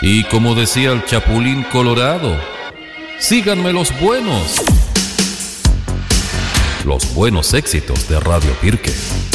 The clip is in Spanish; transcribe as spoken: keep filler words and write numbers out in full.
Y como decía el Chapulín Colorado, síganme los buenos. Los buenos éxitos de Radio Pirque.